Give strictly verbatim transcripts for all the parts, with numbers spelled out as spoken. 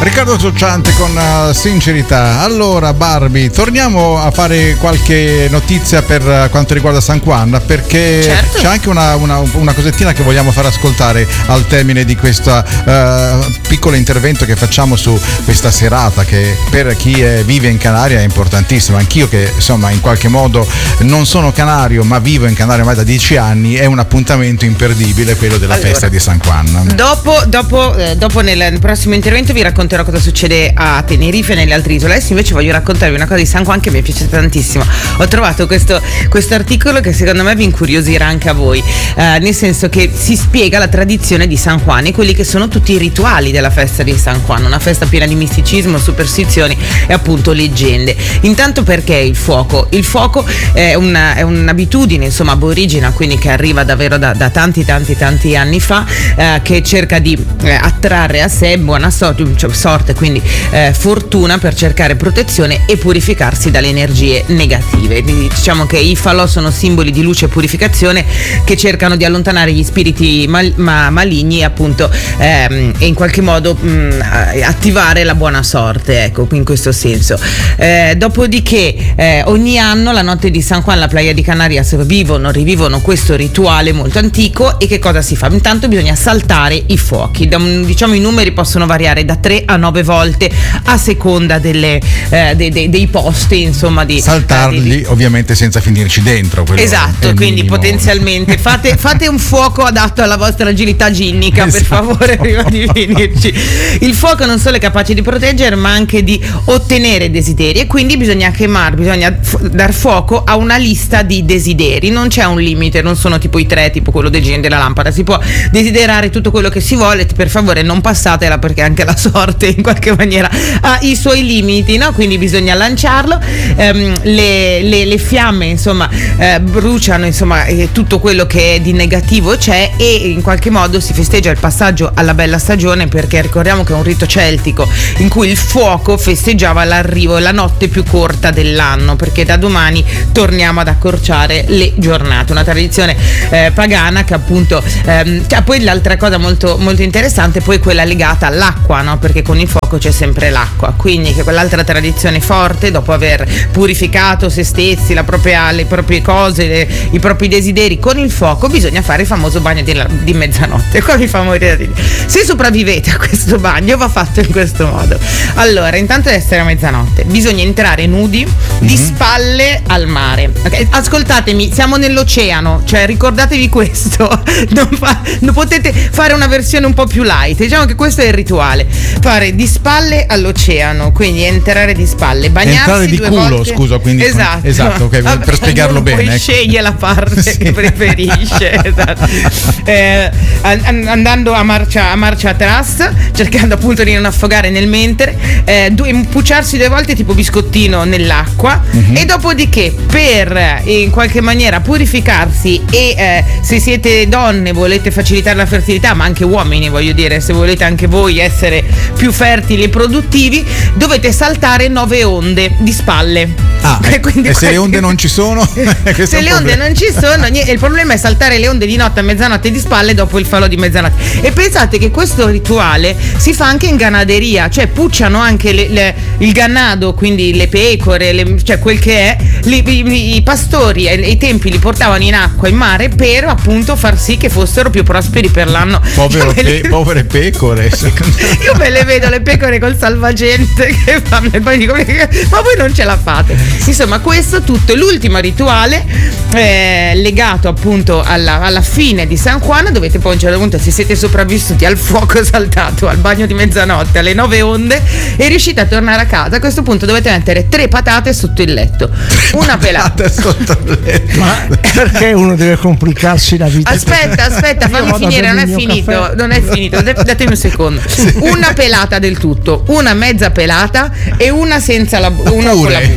Riccardo Ciocciante con uh, sincerità. Allora Barbie, torniamo a fare qualche notizia per uh, quanto riguarda San Juan, perché certo. c'è anche una, una, una cosettina che vogliamo far ascoltare al termine di questo uh, piccolo intervento che facciamo su questa serata, che per chi è, vive in Canaria è importantissima. Anch'io, che insomma in qualche modo non sono canario ma vivo in Canaria ormai da dieci anni, è un appuntamento imperdibile quello della allora, festa di San Juan. Dopo, dopo, eh, dopo nel prossimo intervento vi racconterò cosa succede a Tenerife e nelle altre isole. Adesso invece voglio raccontarvi una cosa di San Juan che mi è piaciuta tantissimo. Ho trovato questo articolo che secondo me vi incuriosirà anche a voi, eh, nel senso che si spiega la tradizione di San Juan e quelli che sono tutti i rituali della festa di San Juan, una festa piena di misticismo, superstizioni e appunto leggende. Intanto, perché il fuoco? Il fuoco è, una, è un'abitudine insomma aborigena, quindi che arriva davvero da, da tanti tanti tanti anni fa, eh, che cerca di eh, attrarre a sé buona sorte, cioè sorte quindi eh, fortuna, per cercare protezione e purificarsi dalle energie negative. Quindi, diciamo che i falò sono simboli di luce e purificazione che cercano di allontanare gli spiriti mal, ma, maligni appunto ehm, e in qualche modo mh, attivare la buona sorte, ecco, in questo senso. Eh, dopodiché eh, ogni anno la notte di San Juan la Playa di Canarias vivono, rivivono questo rituale molto antico. E che cosa si fa? Intanto bisogna saltare i fuochi. Da, diciamo i numeri possono variare da tre a nove volte a seconda delle, eh, de, de, dei posti, insomma, di saltarli, eh, di, ovviamente senza finirci dentro. Esatto, quindi minimo. Potenzialmente fate, fate un fuoco adatto alla vostra agilità ginnica, esatto. Per favore, prima di finirci. Il fuoco non solo è capace di proteggere, ma anche di ottenere desideri, e quindi bisogna quemare, bisogna f- dar fuoco a una lista di desideri. Non c'è un limite, non sono tipo i tre, tipo quello del genio della lampada. Si può desiderare tutto quello che si vuole, per favore non passatela, perché anche la sorte in qualche maniera ha i suoi limiti, no? Quindi bisogna lanciarlo. Ehm, le, le, le fiamme insomma eh, bruciano insomma eh, tutto quello che è di negativo c'è, e in qualche modo si festeggia il passaggio alla bella stagione, perché ricordiamo che è un rito celtico in cui il fuoco festeggiava l'arrivo, la notte più corta dell'anno, perché da domani torniamo ad accorciare le giornate, una tradizione eh, pagana che appunto ehm, cioè, poi l'altra cosa molto, molto interessante poi è quella legata all'acqua, no? Perché con il fuoco c'è sempre l'acqua, quindi che quell'altra tradizione forte, dopo aver purificato se stessi, la propria, le proprie cose, le, i propri desideri con il fuoco, bisogna fare il famoso bagno di, di mezzanotte. Qua mi fa morire di... Se sopravvivete a questo bagno va fatto in questo modo. Allora, intanto di essere a mezzanotte bisogna entrare nudi, mm-hmm. di spalle al mare, okay? Ascoltatemi, siamo nell'oceano, cioè ricordatevi questo. Non, fa, non potete fare una versione un po' più light, diciamo che questo è il rituale, fare di spalle all'oceano, quindi entrare di spalle, bagnarsi entrare di due culo volte. Esatto, quindi esatto, esatto, okay, vabbè, per spiegarlo bene, poi ecco. Sceglie la parte sì. che preferisce, esatto. eh, andando a marcia a marcia atrás, cercando appunto di non affogare nel mentre, eh, pucciarsi due volte tipo biscottino nell'acqua, mm-hmm. e dopodiché per eh, in qualche maniera purificarsi e eh, se siete donne volete facilitare la fertilità, ma anche uomini, voglio dire, se volete anche voi essere più fertili e produttivi, dovete saltare nove onde di spalle. Ah, e, e se le onde non ci sono? Se le onde non ci sono, il problema è saltare le onde di notte a mezzanotte di spalle dopo il falò di mezzanotte. E pensate che questo rituale si fa anche in ganaderia, cioè pucciano anche le, le, il ganado, quindi le pecore, le, cioè quel che è, li, i, i pastori e i tempi li portavano in acqua, in mare, per appunto far sì che fossero più prosperi per l'anno. Povero pe- le... Povere pecore. Io me le vedo le pecore col salvagente che fanno e poi dico, ma voi non ce la fate. Insomma, questo tutto è l'ultimo rituale eh, legato appunto alla, alla fine di San Juan. Dovete poi a un certo punto, se siete sopravvissuti al fuoco saltato, al bagno di mezzanotte, alle nove onde, e riuscite a tornare a casa, a questo punto dovete mettere tre patate sotto il letto. Una pelata sotto il letto. Ma perché uno deve complicarsi la vita? Aspetta, aspetta, fammi finire, non è finito, caffè. non è finito, datemi un secondo. Sì. Una pelata del tutto, una mezza pelata e una senza la una pure, con la buccia. Pure.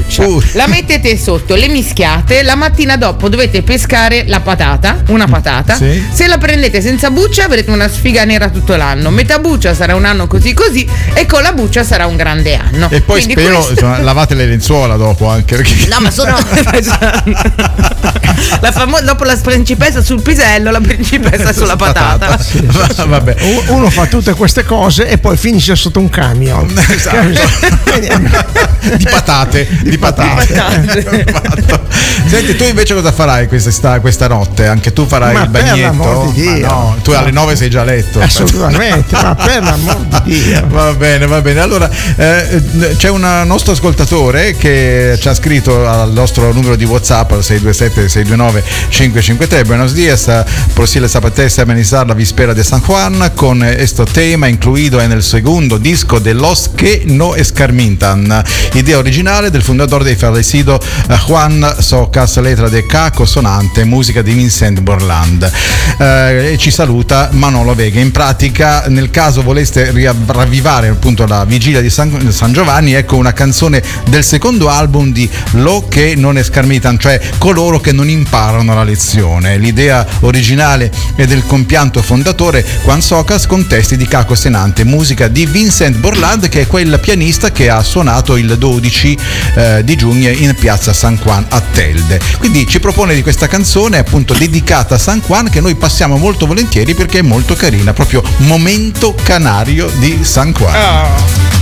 la mettete sotto, le mischiate, la mattina dopo dovete pescare la patata, una patata. Sì. Se la prendete senza buccia avrete una sfiga nera tutto l'anno. Metà buccia sarà un anno così così e con la buccia sarà un grande anno. E poi Quindi spero questo... insomma, lavate le lenzuola dopo anche perché... No, ma sono la famo- dopo la principessa sul pisello, la principessa sulla patata. patata. Sì, sì, sì. Vabbè. Uno fa tutte queste cose e poi finisce sotto un camion. Esatto. di patate, di, di patate. patate. Senti, tu invece cosa farai questa, questa notte? Anche tu farai ma il bagnetto? Di Dio. No, tu alle nove sei già a letto. Assolutamente, ma per l'amor di Dio. Va bene, va bene. Allora, eh, c'è un nostro ascoltatore che ci ha scritto al nostro numero di WhatsApp al sei due sette sei due nove cinque cinque tre. Buenos días, posible zapatese amenizar la víspera de San Juan con este tema incluido en el segundo disco de Los que no escarmintan. Idea originale del fondatore dei fallecido Juan Socas, letra di Caco Sonante, musica di Vincent Borland. Eh, e ci saluta Manolo Vega. In pratica, nel caso voleste ravvivare appunto la vigilia di San, San Giovanni, ecco una canzone del secondo album di Lo che non escarmitan, cioè coloro che non imparano la lezione. L'idea originale è del compianto fondatore Juan Socas con testi di Caco Sonante, musica di Vincent Borland, che è quel pianista che ha suonato il dodici eh, di giugno in piazza San Juan a Telde. Quindi ci propone di questa canzone appunto dedicata a San Juan, che noi passiamo molto volentieri perché è molto carina, proprio momento canario di San Juan. Oh.